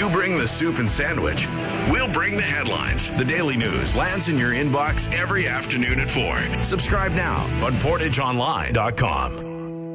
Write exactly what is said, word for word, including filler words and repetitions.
You bring the soup and sandwich. We'll bring the headlines. The Daily News lands in your inbox every afternoon at four. Subscribe now on portage online dot com.